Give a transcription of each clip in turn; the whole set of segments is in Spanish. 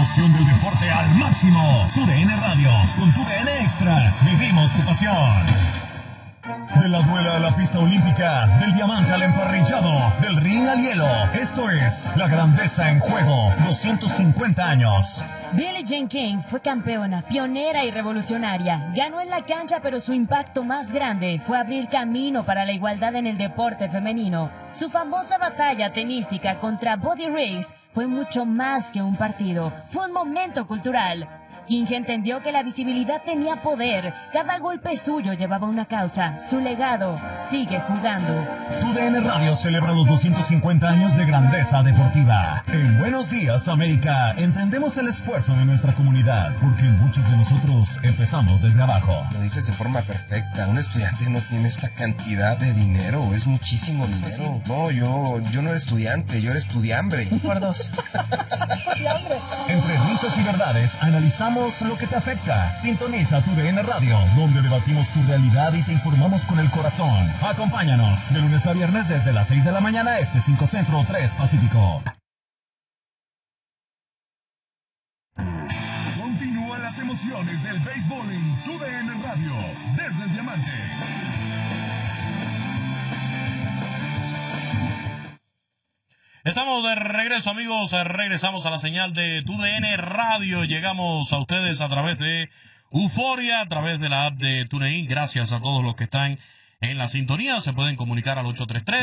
emoción del deporte al máximo. TUDN Radio, con TUDN Extra, vivimos tu pasión. De la duela a la pista olímpica, del diamante al emparrillado, del ring al hielo. Esto es La Grandeza en Juego, 250 años. Billie Jean King fue campeona, pionera y revolucionaria. Ganó en la cancha, pero su impacto más grande fue abrir camino para la igualdad en el deporte femenino. Su famosa batalla tenística contra Buddy Riggs fue mucho más que un partido. Fue un momento cultural. King entendió que la visibilidad tenía poder. Cada golpe suyo llevaba una causa. Su legado sigue jugando. TUDN Radio celebra los 250 años de grandeza deportiva. En Buenos Días, América, entendemos el esfuerzo de nuestra comunidad, porque muchos de nosotros empezamos desde abajo. Lo dices de forma perfecta. Un estudiante no tiene esta cantidad de dinero. Es muchísimo dinero. No, yo no era estudiante, yo era estudiambre. Por dos. Entre risas y verdades, analizamos lo que te afecta. Sintoniza TUDN Radio, donde debatimos tu realidad y te informamos con el corazón. Acompáñanos de lunes a viernes desde las 6 de la mañana, 5 Centro, 3 Pacífico. Continúan las emociones del béisbol en TUDN Radio, desde el Diamante. Estamos de regreso, amigos. Regresamos a la señal de TUDN Radio. Llegamos a ustedes a través de Euforia, a través de la app de TuneIn. Gracias a todos los que están en la sintonía. Se pueden comunicar al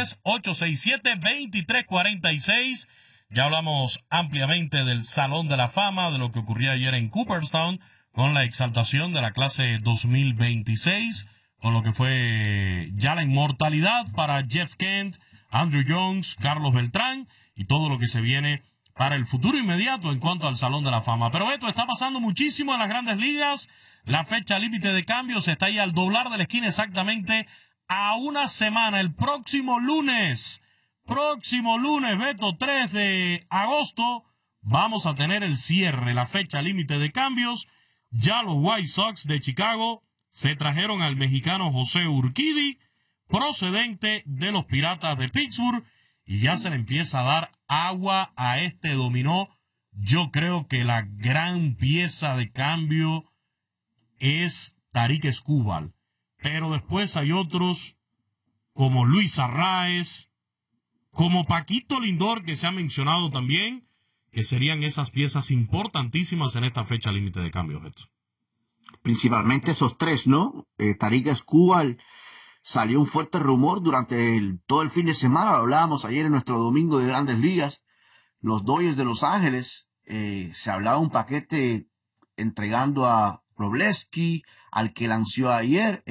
833-867-2346. Ya hablamos ampliamente del Salón de la Fama, de lo que ocurrió ayer en Cooperstown, con la exaltación de la clase 2026, con lo que fue ya la inmortalidad para Jeff Kent, Andrew Jones, Carlos Beltrán y todo lo que se viene para el futuro inmediato en cuanto al Salón de la Fama. Pero esto está pasando muchísimo en las Grandes Ligas. La fecha límite de cambios está ahí al doblar de la esquina, exactamente a una semana. El próximo lunes, Beto, 3 de agosto, vamos a tener el cierre, la fecha límite de cambios. Ya los White Sox de Chicago se trajeron al mexicano José Urquidy, procedente de los Piratas de Pittsburgh, y ya se le empieza a dar agua a este dominó. Yo creo que la gran pieza de cambio es Tarik Skubal, pero después hay otros como Luis Arraez, como Paquito Lindor, que se ha mencionado también, que serían esas piezas importantísimas en esta fecha límite de cambios. Principalmente esos tres, ¿no? Tarik Skubal. Salió un fuerte rumor durante todo el fin de semana, lo hablábamos ayer en nuestro domingo de Grandes Ligas. Los Dodgers de Los Ángeles, se hablaba un paquete entregando a Wroblewski, el que lanzó ayer,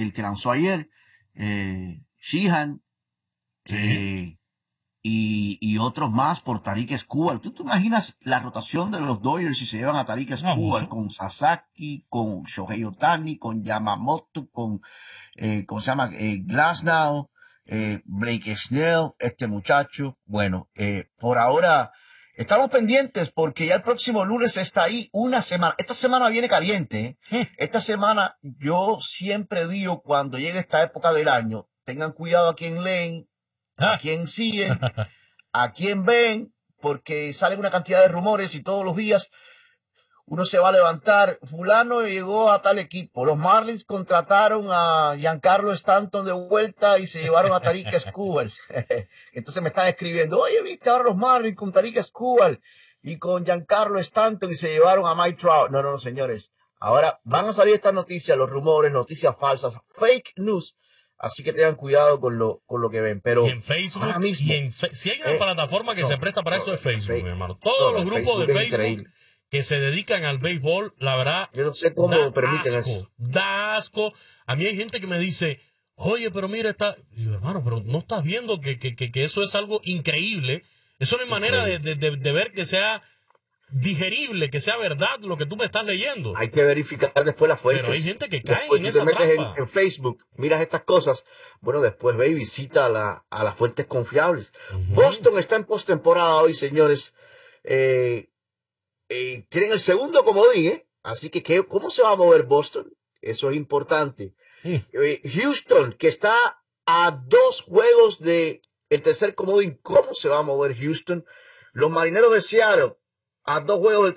Sheehan, Sí. y otros más por Tarik Skubal. ¿Tú te imaginas la rotación de los Dodgers si se llevan a Tarik Skubal con Sasaki, con Shohei Ohtani, con Yamamoto, con Glasnow, Blake Snell, este muchacho? Bueno, por ahora estamos pendientes porque ya el próximo lunes está ahí una semana. Esta semana viene caliente, ¿eh? Esta semana, yo siempre digo, cuando llegue esta época del año, tengan cuidado a quien leen, a quien siguen, a quien ven, porque salen una cantidad de rumores y todos los días uno se va a levantar. Fulano llegó a tal equipo. Los Marlins contrataron a Giancarlo Stanton de vuelta y se llevaron a Tarik Skubal. Entonces me están escribiendo, oye, viste ahora los Marlins con Tarik Skubal y con Giancarlo Stanton y se llevaron a Mike Trout. No, señores. Ahora van a salir estas noticias, los rumores, noticias falsas, fake news. Así que tengan cuidado con lo que ven. Pero y en Facebook, mismo, si hay una plataforma que se presta para eso es Facebook, mi hermano. Todos los grupos de Facebook que se dedican al béisbol, la verdad, yo no sé cómo permiten eso. Da asco. A mí hay gente que me dice, oye, pero mira, y yo, hermano, pero no estás viendo que eso es algo increíble. Eso no hay manera de ver que sea digerible, que sea verdad lo que tú me estás leyendo. Hay que verificar después las fuentes. Pero hay gente que cae después en esa trampa. Te metes en Facebook, miras estas cosas. Bueno, después ve y visita a las fuentes confiables. Boston está en postemporada hoy, señores. Tienen el segundo comodín, ¿eh? Así que, ¿cómo se va a mover Boston? Eso es importante. Houston, que está a 2 juegos de el tercer comodín, ¿cómo se va a mover Houston? Los Marineros de Seattle, a 2 juegos del